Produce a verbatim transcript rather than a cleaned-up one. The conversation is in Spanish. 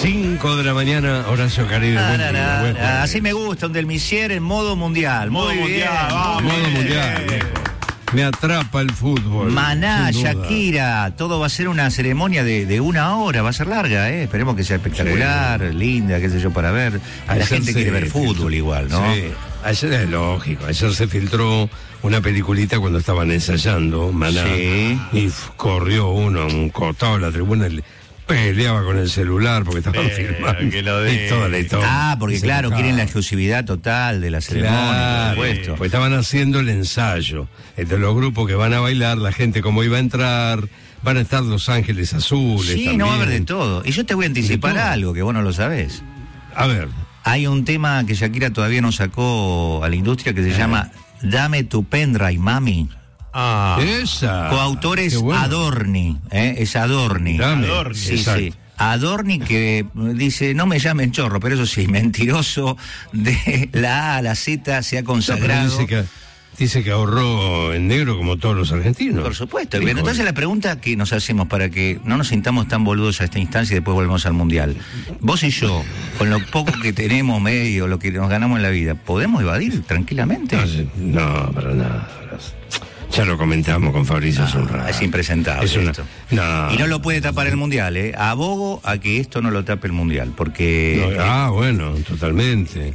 cinco de la mañana, Horacio Caribe. Ah, buen na, día, na, buen na. jueves. Así me gusta, un Del Misier en modo mundial. Modo Muy mundial, bien, vamos. muy Modo bien. mundial, viejo. Me atrapa el fútbol. Maná, sin duda. Shakira, todo va a ser una ceremonia de, de una hora, va a ser larga, ¿eh? Esperemos que sea espectacular, Sí. linda, qué sé yo, para ver. La Ayer gente se quiere ver fútbol filtró- igual, ¿no? Sí, ayer es lógico. Ayer se filtró una peliculita cuando estaban ensayando, Maná. Sí. Y f- corrió uno a un costado de la tribuna y le peleaba con el celular porque estaban Eh, filmando. que lo de- Y toda la historia. Ah, porque Y se claro, enojaba. quieren la exclusividad total de la ceremonia, Claro, por supuesto. pues estaban haciendo el ensayo. Entre los grupos que van a bailar, la gente como iba a entrar, van a estar Los Ángeles Azules. Sí, también. no va a haber de todo. Y yo te voy a anticipar De todo. algo que vos no lo sabés. A ver, Hay un tema que Shakira todavía no sacó a la industria que se llama Dame tu pendrive, mami. Ah, esa. Coautores Qué bueno. Adorni, ¿eh? Es Adorni. Dame. Adorni. Sí, Exacto. sí. Adorni que dice, no me llamen chorro, pero eso sí, mentiroso, de la A a la Z se ha No, pero consagrado. dice que, dice que ahorró en negro como todos los argentinos. Por supuesto. Dijo, Bien, entonces la pregunta que nos hacemos para que no nos sintamos tan boludos a esta instancia y después volvemos al Mundial. Vos y yo, con lo poco que tenemos medio, lo que nos ganamos en la vida, ¿podemos evadir tranquilamente? No, sí, no, para nada. Ya lo comentamos con Fabricio hace un rato. Es impresentable Es una- esto. no. Y no lo puede tapar el Mundial, ¿eh? Abogo a que esto no lo tape el Mundial, porque... No, ah, bueno, totalmente.